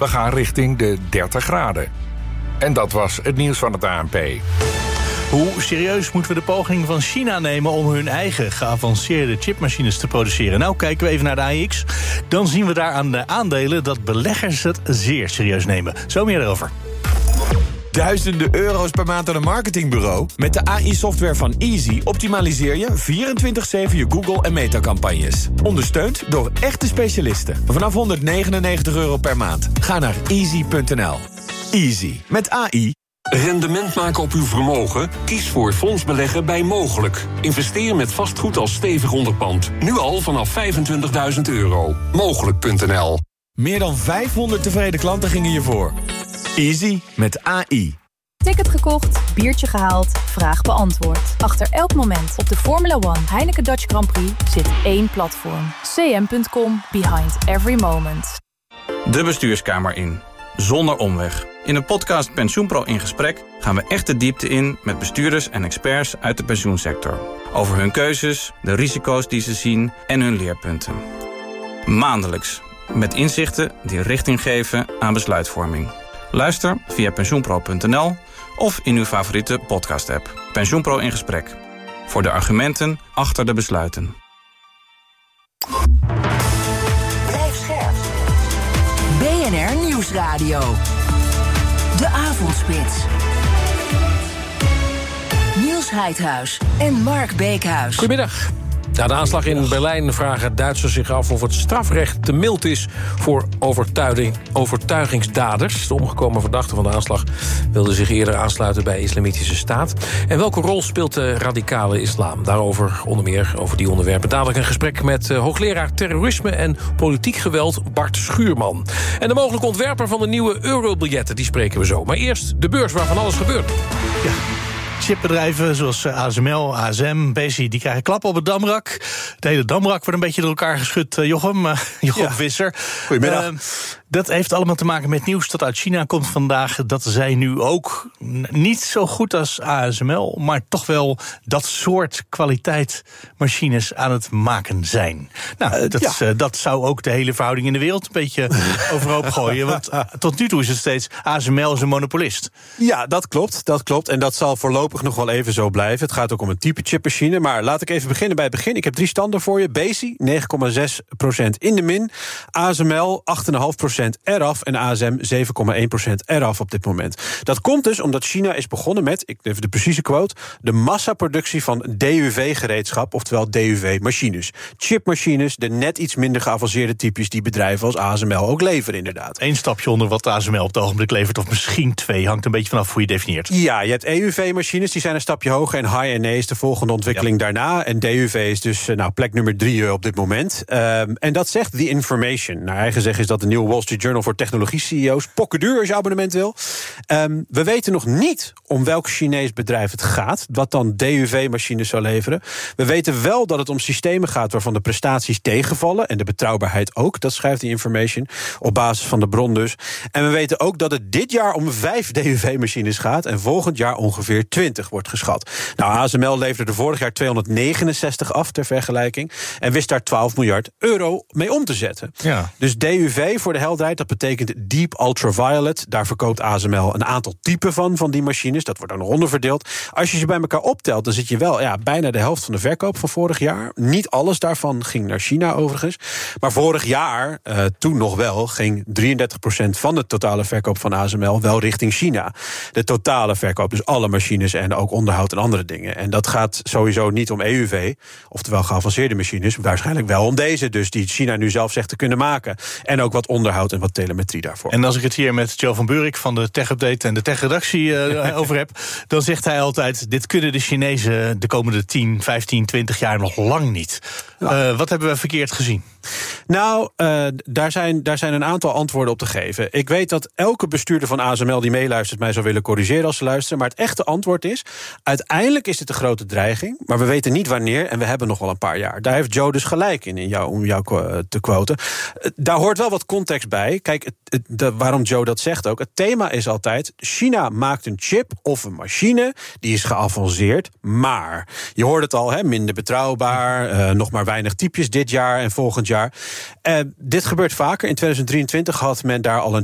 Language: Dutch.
We gaan richting de 30 graden. En dat was het nieuws van het ANP. Hoe serieus moeten we de poging van China nemen om hun eigen geavanceerde chipmachines te produceren? Nou, kijken we even naar de AEX. Dan zien we daar aan de aandelen dat beleggers het zeer serieus nemen. Zo meer erover. Duizenden euro's per maand aan een marketingbureau? Met de AI-software van Easy optimaliseer je 24/7 je Google- en Meta-campagnes. Ondersteund door echte specialisten. Vanaf €199 per maand. Ga naar easy.nl. Easy. Met AI. Rendement maken op uw vermogen? Kies voor fondsbeleggen bij Mogelijk. Investeer met vastgoed als stevig onderpand. Nu al vanaf €25.000. Mogelijk.nl. Meer dan 500 tevreden klanten gingen hiervoor. Easy met AI. Ticket gekocht, biertje gehaald, vraag beantwoord. Achter elk moment op de Formula One Heineken Dutch Grand Prix zit één platform. cm.com, behind every moment. De bestuurskamer in, zonder omweg. In de podcast PensioenPro in gesprek gaan we echt de diepte in met bestuurders en experts uit de pensioensector. Over hun keuzes, de risico's die ze zien en hun leerpunten. Maandelijks, met inzichten die richting geven aan besluitvorming. Luister via pensioenpro.nl of in uw favoriete podcast-app. PensioenPro in gesprek. Voor de argumenten achter de besluiten. Blijf scherp. BNR Nieuwsradio. De Avondspits. Niels Heidhuis en Mark Beekhuis. Goedemiddag. Na de aanslag in Berlijn vragen Duitsers zich af of het strafrecht te mild is voor overtuigingsdaders. De omgekomen verdachte van de aanslag wilde zich eerder aansluiten bij Islamitische Staat. En welke rol speelt de radicale islam? Daarover, onder meer over die onderwerpen, dadelijk een gesprek met hoogleraar terrorisme en politiek geweld Bart Schuurman. En de mogelijke ontwerper van de nieuwe eurobiljetten, die spreken we zo. Maar eerst de beurs waar van alles gebeurt. Ja. Chipbedrijven zoals ASML, ASM, Besi, die krijgen klappen op het Damrak. Het hele Damrak wordt een beetje door elkaar geschud, Jochem Visser. Goedemiddag. Dat heeft allemaal te maken met nieuws dat uit China komt vandaag. Dat zij nu ook niet zo goed als ASML, maar toch wel dat soort kwaliteitsmachines aan het maken zijn. Nou, dat zou ook de hele verhouding in de wereld een beetje overhoop gooien. Want tot nu toe is het steeds ASML is een monopolist. Ja, dat klopt. En dat zal voorlopig nog wel even zo blijven. Het gaat ook om een type chipmachine. Maar laat ik even beginnen bij het begin. Ik heb 3 standen voor je. Besi, 9,6% in de min. ASML, 8,5% eraf. En ASM, 7,1% eraf op dit moment. Dat komt dus omdat China is begonnen met, ik even de precieze quote, de massaproductie van DUV-gereedschap, oftewel DUV-machines. Chipmachines, de net iets minder geavanceerde types die bedrijven als ASML ook leveren, inderdaad. 1 stapje onder wat de ASML op het ogenblik levert, of misschien 2. Hangt een beetje vanaf hoe je definieert. Ja, je hebt EUV-machines, die zijn een stapje hoger. En High-NA is de volgende ontwikkeling daarna. En DUV is dus plek nummer 3 op dit moment. En dat zegt The Information. Naar eigen zeggen is dat de nieuwe Wall Street Journal voor technologie-CEO's. Pokkenduur als je abonnement wil. We weten nog niet om welk Chinees bedrijf het gaat, wat dan DUV-machines zou leveren. We weten wel dat het om systemen gaat waarvan de prestaties tegenvallen. En de betrouwbaarheid ook, dat schrijft The Information. Op basis van de bron dus. En we weten ook dat het dit jaar om 5 DUV-machines gaat. En volgend jaar ongeveer 20 wordt geschat. Nou, ASML leverde vorig jaar 269 af ter vergelijking. En wist daar 12 miljard euro mee om te zetten. Ja. Dus DUV, voor de helderheid, dat betekent Deep Ultraviolet. Daar verkoopt ASML een aantal typen van die machines. Dat wordt ook nog onderverdeeld. Als je ze bij elkaar optelt, dan zit je wel bijna de helft van de verkoop van vorig jaar. Niet alles daarvan ging naar China overigens. Maar vorig jaar, toen nog wel, ging 33% van de totale verkoop van ASML wel richting China. De totale verkoop, dus alle machines en ook onderhoud en andere dingen. En dat gaat sowieso niet om EUV, oftewel geavanceerde machines. Waarschijnlijk wel om deze, dus die China nu zelf zegt te kunnen maken. En ook wat onderhoud en wat telemetrie daarvoor. En als ik het hier met Joe van Buurik van de Tech Update en de Tech Redactie over heb, dan zegt hij altijd, dit kunnen de Chinezen de komende 10, 15, 20 jaar nog lang niet. Wat hebben we verkeerd gezien? Nou, daar zijn een aantal antwoorden op te geven. Ik weet dat elke bestuurder van ASML die meeluistert mij zou willen corrigeren als ze luisteren. Maar het echte antwoord is, uiteindelijk is het een grote dreiging, maar we weten niet wanneer en we hebben nog wel een paar jaar. Daar heeft Joe dus gelijk om jou te quoten. Daar hoort wel wat context bij. Kijk, waarom Joe dat zegt ook. Het thema is altijd, China maakt een chip of een machine, die is geavanceerd, maar je hoort het al, minder betrouwbaar, nog maar weinig typjes dit jaar en volgend jaar. Dit gebeurt vaker. In 2023 had men daar al een